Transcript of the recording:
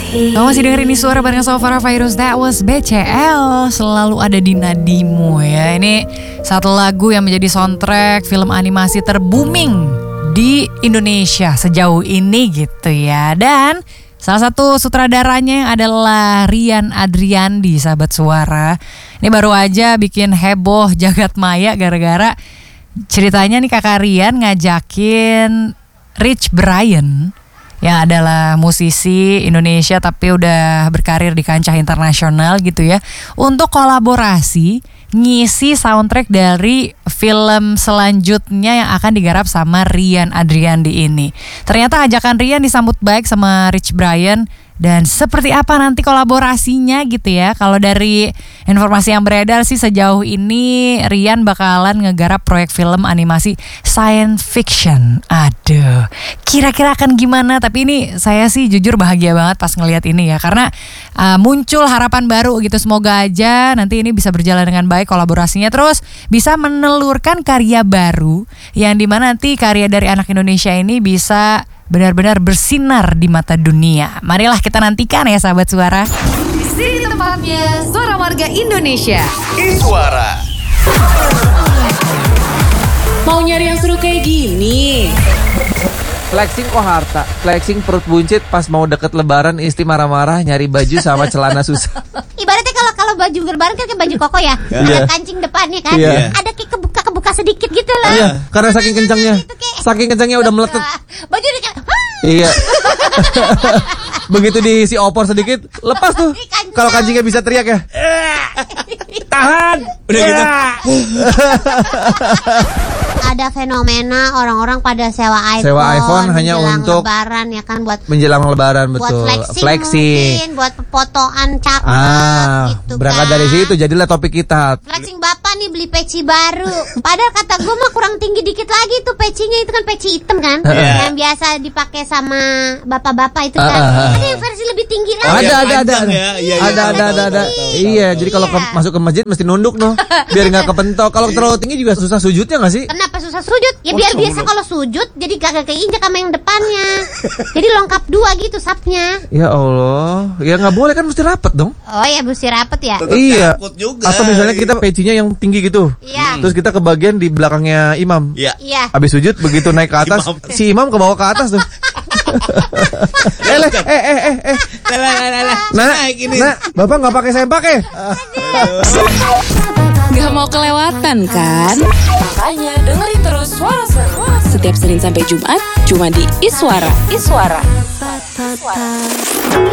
Kamu masih dengerin ini suara bareng sama Farah Fairuz. That was BCL. Selalu ada di nadimu ya. Ini satu lagu yang menjadi soundtrack film animasi terbooming di Indonesia sejauh ini gitu ya. Dan salah satu sutradaranya adalah Rian Adriandi, sahabat suara. Ini baru aja bikin heboh jagat maya gara-gara ceritanya nih kakak Rian ngajakin Rich Brian yang adalah musisi Indonesia tapi udah berkarir di kancah internasional gitu ya, untuk kolaborasi ngisi soundtrack dari film selanjutnya yang akan digarap sama Rian Adriandi ini. Ternyata ajakan Rian disambut baik sama Rich Brian. Dan seperti apa nanti kolaborasinya gitu ya. Kalau dari informasi yang beredar sih sejauh ini Rian bakalan ngegarap proyek film animasi science fiction. Aduh, kira-kira akan gimana? Tapi ini saya sih jujur bahagia banget pas ngelihat ini ya. Karena muncul harapan baru gitu. Semoga aja nanti ini bisa berjalan dengan baik kolaborasinya. Terus bisa menelurkan karya baru yang dimana nanti karya dari anak Indonesia ini bisa benar-benar bersinar di mata dunia. Marilah kita nantikan ya sahabat suara. Di sini tempatnya Suara Warga Indonesia. Suara. Mau nyari yang seru kayak gini? Flexing kok harta, flexing perut buncit pas mau deket lebaran istri marah-marah nyari baju sama celana susah. Ibaratnya kalau baju berbaran kan kayak baju koko ya, ada kancing depannya kan, ada kayak kebuka sedikit gitu loh. Iya, karena saking kencangnya udah meletet. Baju udah kayak, Iya. Begitu diisi opor sedikit, lepas tuh. Kalau kancingnya bisa teriak ya. Tahan. Udah gitu. ada fenomena orang-orang pada sewa iPhone hanya menjelang untuk lebaran ya kan, buat menjelang lebaran, buat betul. flexing. Mungkin buat fotoan cakep gitu berangkat kan. dari situ jadilah topik kita. Flexing bapak nih beli peci baru. Padahal kata gue mah kurang tinggi dikit lagi tuh pecinya, itu kan peci hitam kan, yang biasa dipakai sama bapak-bapak itu kan. Ada yang versi lebih tinggi lagi. Ada. Iya, jadi kalau masuk ke masjid mesti nunduk biar nggak kepentok. Kalau terlalu tinggi juga susah sujudnya nggak sih? Kenapa susah sujud? Ya biar biasa kalau sujud jadi kagak keinjak sama yang depannya. Jadi lengkap dua gitu sapnya. Ya Allah, ya nggak boleh kan, mesti rapet dong. Oh ya, mesti rapet ya. Tetep Iya. takut juga. Atau misalnya kita pecinya yang tinggi gitu. Iya. Terus kita ke bagian di belakangnya imam. Iya. Iya. Habis sujud begitu naik ke atas, si imam ke bawah ke atas tuh. Nah, Bapak nggak pakai sempak ya? Gak mau kelewatan kan? Makanya dengerin terus Suara Seru setiap Senin sampai Jumat cuma di Iswara.